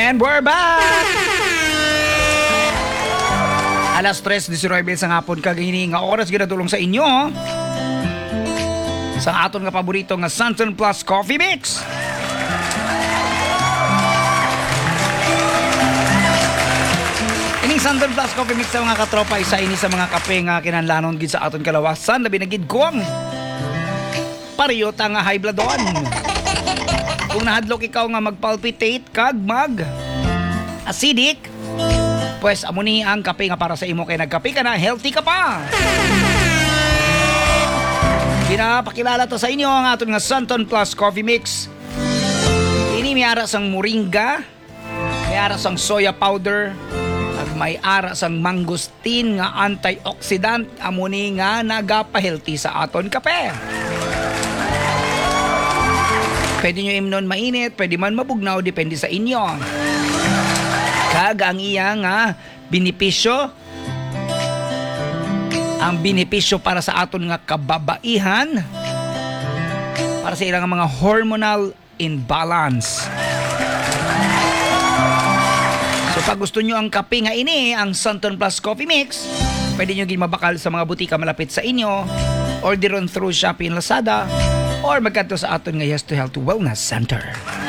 And we're back! Alas 3:19 sa hapon kagini nga oras ginadulong sa inyo sa aton nga paborito nga Santon Plus Coffee Mix. Ining Santon Plus Coffee Mix sa mga katropa isa ini sa mga kape nga kinahanglanon gid sa aton kalawasan labi na gid kuwang pariyota nga high bloodon. Kung nahadlok ikaw nga magpalpitate kag mag acidic, pues amo ni ang kape nga para sa imo kay nagkape ka na, healthy ka pa. Pinapakilala to sa inyo ang aton nga Santon Plus Coffee Mix. Ini may ara sang moringa, may ara sang soya powder, at may ara sang mangosteen nga antioxidant, amo ni nga nagapa-healthy sa aton kape. Pwede nyo imnon mainit, pwede man mabugnaw, depende sa inyo. Kag ang iya nga benepisyo, ang benepisyo para sa aton nga kababaihan, para sa ilang mga hormonal imbalance. So pag gusto nyo ang kape nga ini, ang Santon Plus Coffee Mix, pwede nyo ginmabakal sa mga butika malapit sa inyo, order on through Shopee and Lazada, or magkanto sa aton nga Yes to Health Wellness Center.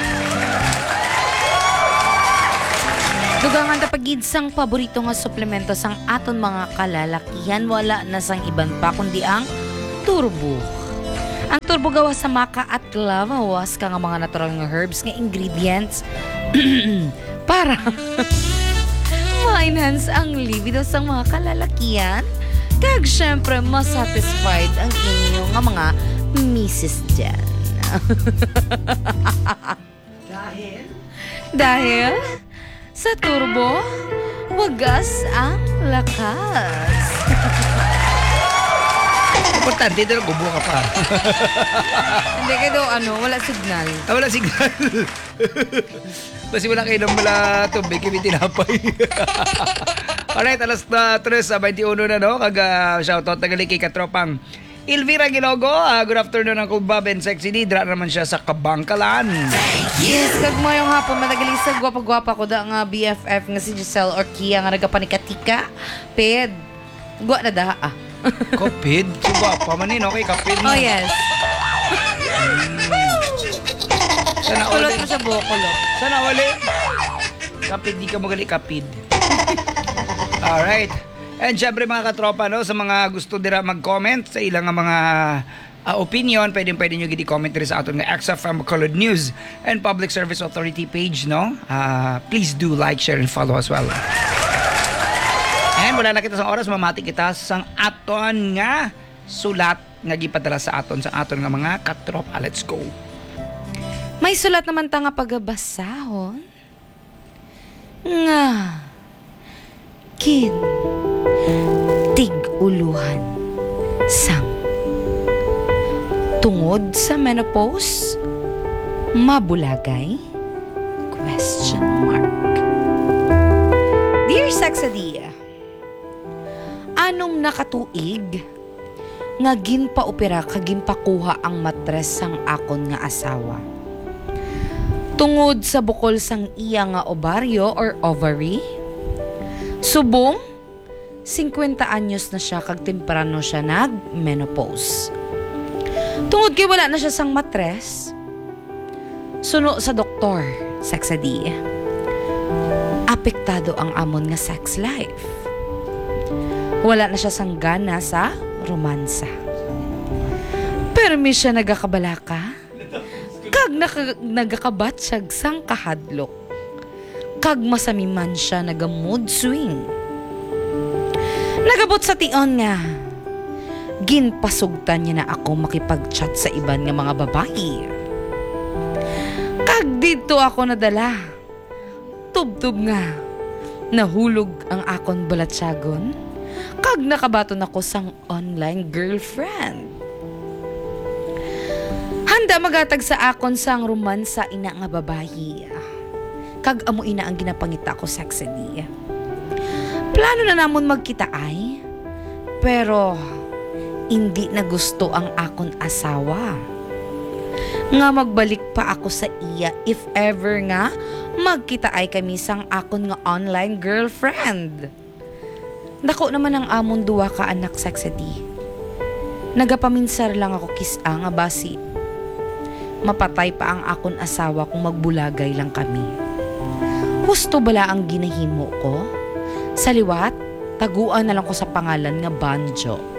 Dugangan tapagid sang paborito nga suplemento sang aton mga kalalakihan, wala na sang iban pa kundi ang turbo. Ang turbo gawa sa maca at clavawas ka nga mga natural nga herbs nga ingredients para ma-enhance ang libido sang mga kalalakihan. Kag syempre masatisfied ang inyo nga mga misis dyan. Dahil sa turbo, wagas ang lakas. Importante dito, gubo ka pa. Hindi kayo wala signal. Wala signal. Basi wala kayo ng mula tubig, kami tinapay. Alright, alas 3:21 na no? Shoutout tagali kay katropang Elvira Gilogo. Good afternoon ang Bob and Sexy Didra naman siya sa Kabangkalan. Yes, kag mayong hapon madagaling gwapa-gwapa ko da nga BFF nga si Giselle Orquia nga nagapanikatika. Ped. Gwa na da Kapid? Si gwapa man yun, okay? Kapid mo. Oh yes. Sana Kulot ulit. mo sa bukolot. Sana ulit. Kapid, di ka magali kapid. Alright. And syempre mga katropa, no, sa mga gusto dira mag-comment sa ilang mga opinion, pwede nyo gidi-comment rin sa aton nga XFM Bacolod News and Public Service Authority page, no? Please do like, share, and follow as well. And wala na kita sa oras, mamati kita sa aton nga sulat nga gipadala sa aton nga mga katropa. Let's go. May sulat naman ta nga pagabasahon. Nga. Kid. Tig-uluhan. Sang. Tungod sa menopause? Mabulagay? Question mark. Dear Sexadia, anong nakatuig nga ginpaopera kag ginpakuha ang matres sang akon nga asawa? Tungod sa bukol sang iya nga ovaryo or ovary? Subong, 50 anyos na siya kag temprano siya nag-menopause. Tungod kay wala na siya sang matres, suno sa doktor, Sexady, apektado ang amon nga sex life. Wala na siya sang gana sa romansa. Permi siya nagakabalaka, kag nagakabatsyag sang kahadlok, kag masamiman siya naga-mood swing. Nagabot sa tion nga, ginpasugtan niya na ako makipag-chat sa iban nga mga babae. Kag dito ako nadala, tubtub nga, nahulog ang akon balatsagon, kag nakabaton ako sang online girlfriend. Handa magatag sa akon sang romansa ina nga babae. Kag amo ina ang ginapangita ko sexy. Plano na namon magkita ay, pero hindi na gusto ang akon asawa. Nga magbalik pa ako sa iya if ever nga magkita ay kami sang akon nga online girlfriend. Dako naman ang amon duwa ka anak saksadi. Nagapaminsar lang ako kisa nga basi. Mapatay pa ang akon asawa kung magbulagay lang kami. Husto bala ang ginahimo ko? Sa liwat, taguan na lang ko sa pangalan nga Banjo.